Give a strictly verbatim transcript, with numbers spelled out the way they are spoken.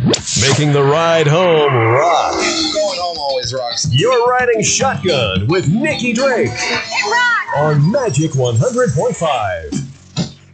Making the ride home rock. Going home always rocks. You're riding shotgun with Nikki Drake It rocks! on Magic one hundred point five.